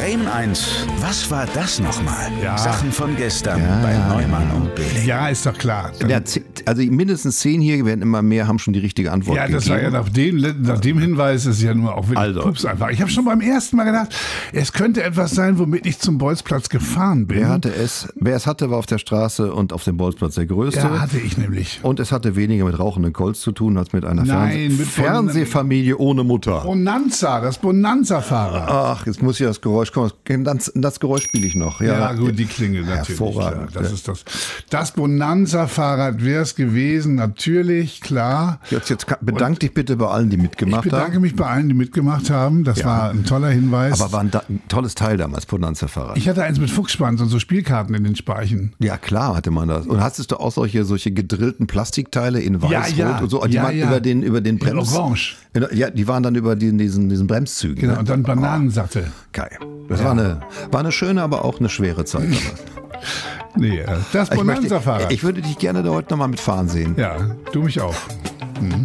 Bremen 1. Was war das nochmal? Ja. Sachen von gestern bei Neumann und Billing. Ja, ist doch klar. Ja, also mindestens 10 hier, werden immer mehr, haben schon die richtige Antwort Ja, das gegeben. war ja nach dem Hinweis ist es ja nur auch wirklich Pups einfach. Ich habe schon beim ersten Mal gedacht, es könnte etwas sein, womit ich zum Bolzplatz gefahren bin. Wer es hatte, war auf der Straße und auf dem Bolzplatz der Größte. Ja, hatte ich nämlich. Und es hatte weniger mit rauchenden Colts zu tun, als mit einer Nein, Fernsehfamilie ohne Mutter. Bonanza, das Bonanza-Fahrer. Ach, jetzt muss hier das Geräusch kommen. Das Geräusch spiele ich noch. Ja, gut, die Klingel natürlich. Hervorragend. Klar. Das ist das Bonanza-Fahrrad wäre es gewesen, natürlich, klar. Jetzt bedank dich bitte bei allen, die mitgemacht haben. Ich bedanke mich bei allen, die mitgemacht haben. Das war ein toller Hinweis. Aber war ein tolles Teil damals, Bonanza-Fahrrad. Ich hatte eins mit Fuchsschwanz und so Spielkarten in den Speichen. Ja, klar hatte man das. Und hattest du auch solche gedrillten Plastikteile in weiß-rot und so? Die waren über den Brems. In Orange. Ja, die waren dann über diesen Bremszügen. Genau, ne? und dann Bananensattel. Geil. Das war eine schöne, aber auch eine schwere Zeit damals. Nee, das Bonanza-Fahrrad. Ich würde dich gerne da heute nochmal mitfahren sehen. Ja, du mich auch. Mhm.